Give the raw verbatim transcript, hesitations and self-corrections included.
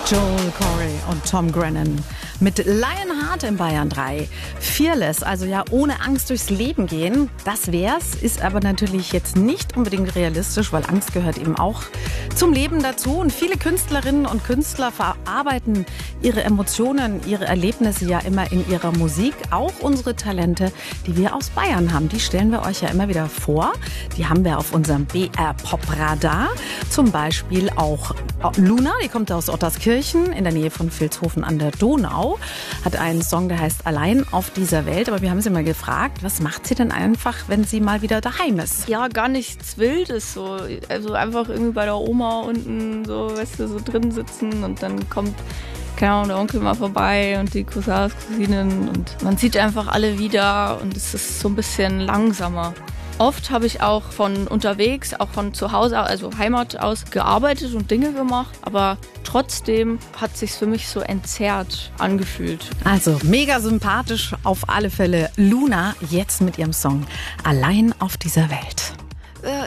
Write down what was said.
Joel Corey und Tom Grennan mit Lionheart in Bayern drei. Fearless, also ja ohne Angst durchs Leben gehen, das wär's, ist aber natürlich jetzt nicht unbedingt realistisch, weil Angst gehört eben auch zum Leben dazu. Und viele Künstlerinnen und Künstler verarbeiten ihre Emotionen, ihre Erlebnisse ja immer in ihrer Musik. Auch unsere Talente, die wir aus Bayern haben, die stellen wir euch ja immer wieder vor. Die haben wir auf unserem B R-Pop-Radar. Zum Beispiel auch Luna, die kommt aus Otterskirchen in der Nähe von Vilshofen an der Donau. Hat einen Song, der heißt Allein auf dieser Welt. Aber wir haben sie mal gefragt, was macht sie denn einfach, wenn sie mal wieder daheim ist? Ja, gar nichts Wildes. So. Also einfach irgendwie bei der Oma unten so, weißt du, so drin sitzen und dann kommt, keine Ahnung, der Onkel mal vorbei und die Cousins, Cousinen und man sieht einfach alle wieder und es ist so ein bisschen langsamer. Oft habe ich auch von unterwegs, auch von zu Hause, also Heimat aus, gearbeitet und Dinge gemacht. Aber trotzdem hat es sich für mich so entzerrt angefühlt. Also mega sympathisch auf alle Fälle. Luna jetzt mit ihrem Song Allein auf dieser Welt.